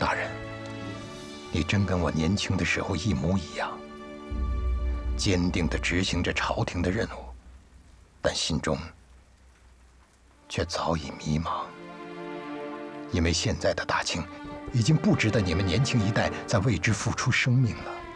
大人，你真跟我年轻的时候一模一样，坚定地执行着朝廷的任务，但心中却早已迷茫，因为现在的大清已经不值得你们年轻一代再为之付出生命了。